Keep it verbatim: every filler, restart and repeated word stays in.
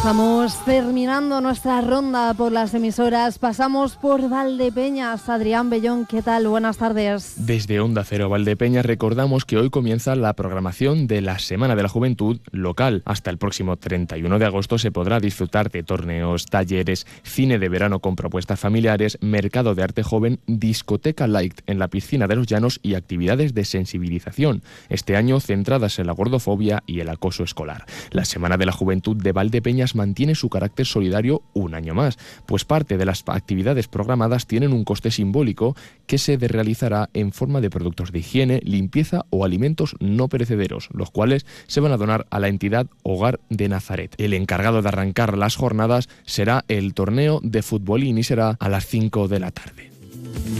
Estamos terminando nuestra ronda por las emisoras. Pasamos por Valdepeñas. Adrián Bellón, ¿qué tal? Buenas tardes. Desde Onda Cero Valdepeñas recordamos que hoy comienza la programación de la Semana de la Juventud local. Hasta el próximo treinta y uno de agosto se podrá disfrutar de torneos, talleres, cine de verano con propuestas familiares, mercado de arte joven, discoteca light en la piscina de los Llanos y actividades de sensibilización, este año centradas en la gordofobia y el acoso escolar. La Semana de la Juventud de Valdepeñas mantiene su carácter solidario un año más, pues parte de las actividades programadas tienen un coste simbólico que se realizará en forma de productos de higiene, limpieza o alimentos no perecederos, los cuales se van a donar a la entidad Hogar de Nazaret. El encargado de arrancar las jornadas será el torneo de futbolín y será a las cinco de la tarde.